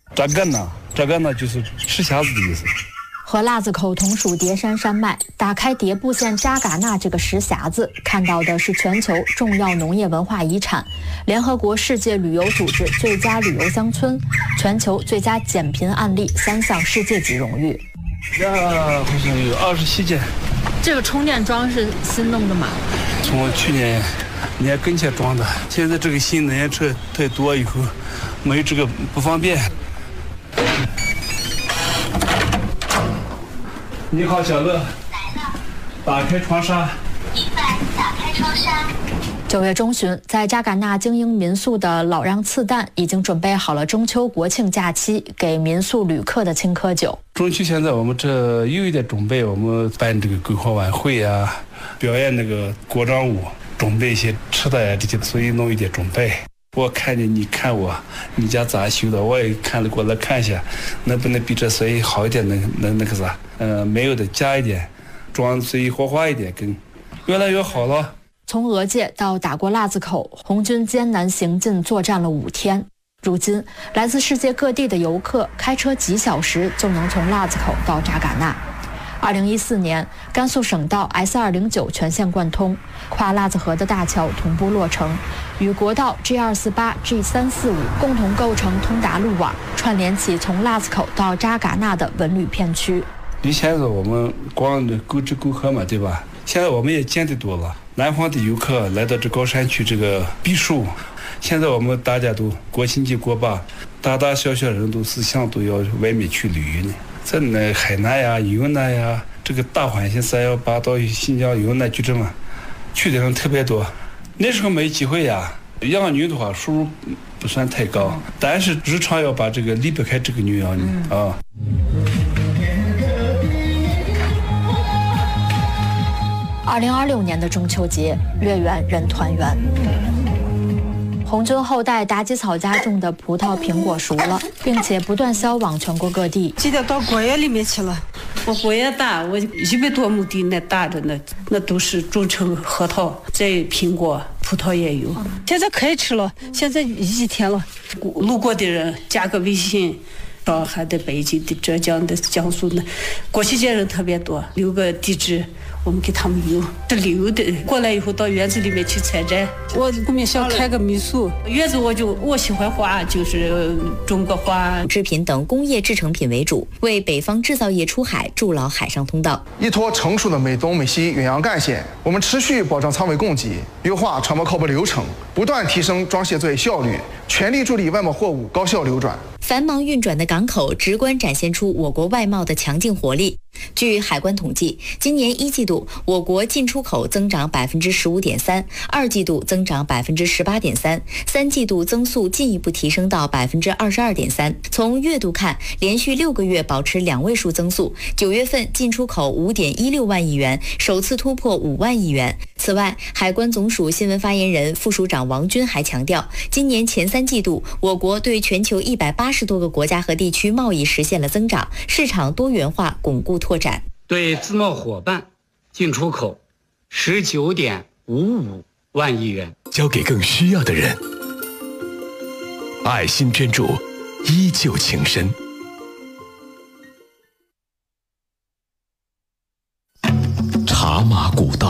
扎尕那就是吃匣子的意思。 和腊子口同属叠山山脉，打开迭部县扎尕那这个石匣子，看到的是全球重要农业文化遗产、联合国世界旅游组织最佳旅游乡村、全球最佳减贫案例3项世界级荣誉。 好像有27件。 这个充电桩是新弄的吗？ 从去年年跟前装的，现在这个新能源车太多以后，没有这个不方便。你好，小乐。来了。打开窗纱。 明白，打开窗纱。9月中旬，在扎尕那精英民宿的老让次旦已经准备好了中秋国庆假期给民宿旅客的青稞酒。 中秋现在我们这又有点准备，我们办这个篝火晚会啊，表演那个国章舞，准备一些吃的呀这些，所以弄一点准备。我看见你看我，你家咋修的？我也看了过来看一下，能不能比这随意好一点？能那个啥？没有的加一点，装随意火花一点，更越来越好了。 从俄界到打过腊子口，红军艰难行进作战了5天。如今，来自世界各地的游客开车几小时就能从腊子口到扎尕那。2014年，甘肃省道 S209 全线贯通，跨腊子河的大桥同步落成，与国道 G248、G345 共同构成通达路网，串联起从腊子口到扎尕那的文旅片区。 以前是我们光沟支沟河嘛，对吧？现在我们也见得多了，南方的游客来到这高山区这个避暑。现在我们大家都国庆节过吧，大大小小人都思想都要外面去旅游呢。在那海南呀、云南呀，这个大环线318到新疆云南就这么去的人特别多。那时候没机会呀，养牛的话收入不算太高，但是日常要把这个离不开这个牛羊呢啊。 2026年的中秋节，月圆人团圆。红军后代妲己草家种的葡萄、苹果熟了，并且不断销往全国各地。 记得到果园里面去了，我果园大，我100多亩地那大着呢，那都是种成核桃，这苹果、葡萄也有。现在可以吃了，现在1天了。路过的人加个微信，上海的、北京的、浙江的、江苏的，国庆节人特别多，留个地址。我们给他们邮，这旅游的过来以后到园子里面去采摘。我们想开个民宿，园子我喜欢花，就是种个花。 制品等工业制成品为主，为北方制造业出海筑牢海上通道。 依托成熟的美东美西远洋干线，我们持续保障仓位供给，优化船舶靠泊流程，不断提升装卸作业效率，全力助力外贸货物高效流转。 繁忙运转的港口直观展现出我国外贸的强劲活力。据海关统计，今年1季度我国进出口增长15.3%， 2季度增长18.3%， 3季度增速进一步提升到22.3%。从月度看，连续6个月保持2位数增速，9月份进出口5.16万亿元，首次突破5万亿元。此外，海关总署新闻发言人、副署长王军还强调，今年前3季度，我国对全球180多个国家和地区贸易实现了增长，市场多元化巩固拓展。 对自贸伙伴进出口19.55万亿元， 交给更需要的人，爱心捐助，依旧情深。茶马古道。